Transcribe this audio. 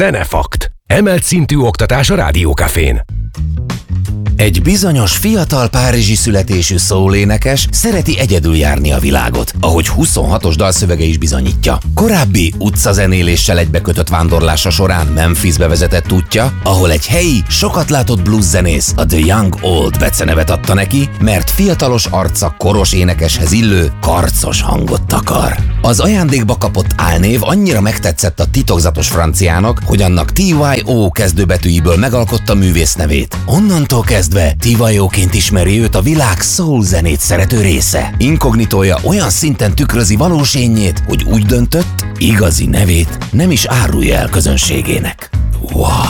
Zenefakt. Emelt szintű oktatás a Rádiókafén. Egy bizonyos fiatal párizsi születésű szólénekes szereti egyedül járni a világot, ahogy 26-os dalszövege is bizonyítja. Korábbi utcazenéléssel egybekötött vándorlása során Memphisbe vezetett útja, ahol egy helyi, sokat látott blueszenész a The Young Old becenevet adta neki, mert fiatalos arca koros énekeshez illő, karcos hangot takar. Az ajándékba kapott álnév annyira megtetszett a titokzatos franciának, hogy annak TYO kezdőbetűiből megalkotta művész nevét. Onnantól kezdve TYO-ként ismeri őt a világ soul zenét szerető része. Inkognitója olyan szinten tükrözi valós énjét, hogy úgy döntött, igazi nevét nem is árulja el közönségének. Wow!